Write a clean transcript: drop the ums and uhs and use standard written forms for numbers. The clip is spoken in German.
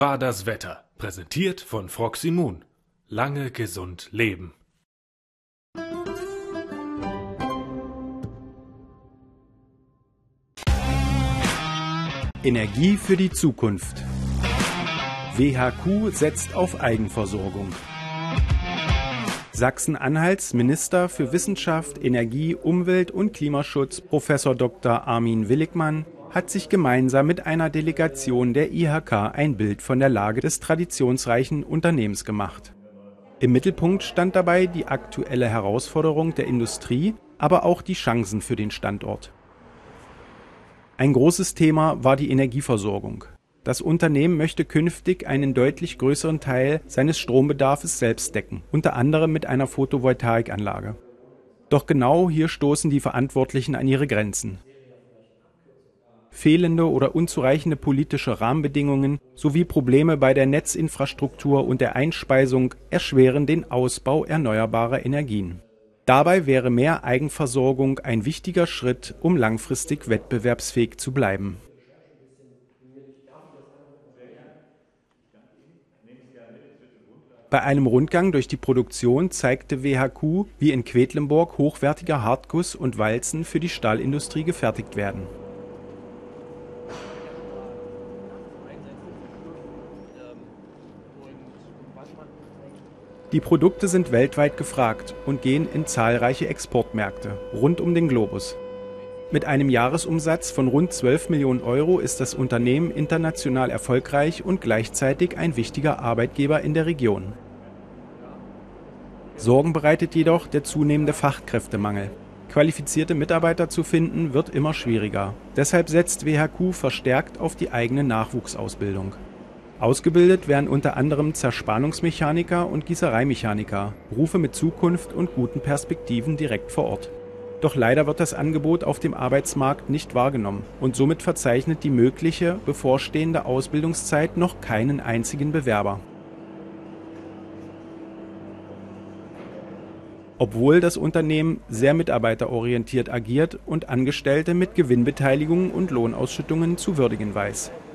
War das Wetter, präsentiert von Froximun. Lange gesund leben. Energie für die Zukunft. WHQ setzt auf Eigenversorgung. Sachsen-Anhalts Minister für Wissenschaft, Energie, Umwelt und Klimaschutz, Prof. Dr. Armin Willigmann, hat sich gemeinsam mit einer Delegation der IHK ein Bild von der Lage des traditionsreichen Unternehmens gemacht. Im Mittelpunkt stand dabei die aktuelle Herausforderung der Industrie, aber auch die Chancen für den Standort. Ein großes Thema war die Energieversorgung. Das Unternehmen möchte künftig einen deutlich größeren Teil seines Strombedarfs selbst decken, unter anderem mit einer Photovoltaikanlage. Doch genau hier stoßen die Verantwortlichen an ihre Grenzen. Fehlende oder unzureichende politische Rahmenbedingungen sowie Probleme bei der Netzinfrastruktur und der Einspeisung erschweren den Ausbau erneuerbarer Energien. Dabei wäre mehr Eigenversorgung ein wichtiger Schritt, um langfristig wettbewerbsfähig zu bleiben. Bei einem Rundgang durch die Produktion zeigte WHQ, wie in Quedlinburg hochwertiger Hartguss und Walzen für die Stahlindustrie gefertigt werden. Die Produkte sind weltweit gefragt und gehen in zahlreiche Exportmärkte rund um den Globus. Mit einem Jahresumsatz von rund 12 Millionen Euro ist das Unternehmen international erfolgreich und gleichzeitig ein wichtiger Arbeitgeber in der Region. Sorgen bereitet jedoch der zunehmende Fachkräftemangel. Qualifizierte Mitarbeiter zu finden, wird immer schwieriger. Deshalb setzt WHQ verstärkt auf die eigene Nachwuchsausbildung. Ausgebildet werden unter anderem Zerspannungsmechaniker und Gießereimechaniker, Berufe mit Zukunft und guten Perspektiven direkt vor Ort. Doch leider wird das Angebot auf dem Arbeitsmarkt nicht wahrgenommen und somit verzeichnet die mögliche bevorstehende Ausbildungszeit noch keinen einzigen Bewerber. Obwohl das Unternehmen sehr mitarbeiterorientiert agiert und Angestellte mit Gewinnbeteiligungen und Lohnausschüttungen zu würdigen weiß.